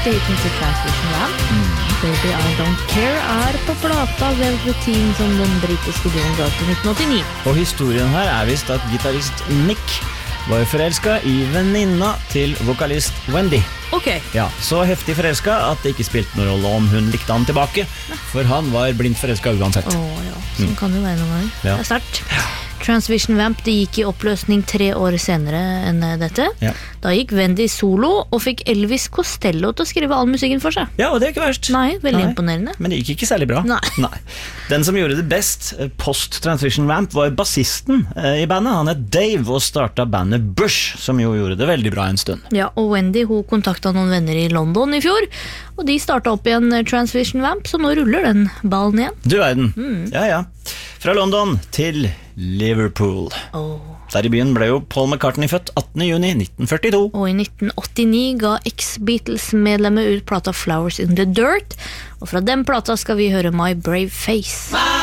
første hiten til Transvision Vamp. Baby I Don't Care på plata Velveteen som den britiske duoen ga til 1989. Og historien her visst at gitarist Nick var forelsket i venninna til vokalist Wendy. Ok. Ja, så heftig forelsket at det ikke spilte noen rolle om hun likte han tilbake, for han var blindt forelsket uansett. Ja, sånn kan det være noen ganger. Ja. Det sterkt. Transvision Vamp det gikk i oppløsning 3 år senere enn dette. Ja. Da gikk Wendy solo og fikk Elvis Costello til å skrive all musikken for seg. Ja, og det ikke verst. Nei, veldig imponerende. Men det gikk ikke særlig bra. Nei. Den som gjorde det best post-Transvision Vamp var bassisten i bandet. Han het Dave og startet bandet Bush, som jo gjorde det veldig bra en stund. Ja, og Wendy hun kontaktet noen venner i London i fjor, og de startet opp igjen Transvision Vamp, så nå ruller den ballen igjen. Du verden. Ja. Fra London til Liverpool. Der i byen ble jo Paul McCartney født 18. juni 1942. Og i 1989 ga ex-Beatles-medlemmet ut plata Flowers in the Dirt, og fra den plata skal vi høre My Brave Face.